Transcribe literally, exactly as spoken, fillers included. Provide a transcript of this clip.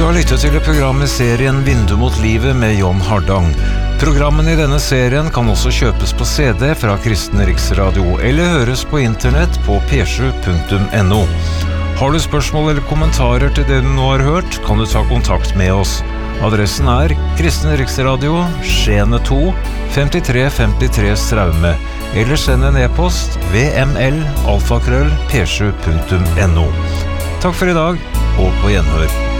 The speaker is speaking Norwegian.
Du har lyttet til et program i serien Vindu mot livet med John Hardang. Programmene i denne serien kan også kjøpes på C D fra Kristen Riksradio eller høres på internett på p sju punktum no. Har du spørsmål eller kommentarer til det du nå har hørt, kan du ta kontakt med oss. Adressen er Kristen Riksradio, Skjene to, femtitre femtitre Straume, eller send en e-post v m l alfakrøll p sju punktum no. Takk for i dag, og på gjenhør.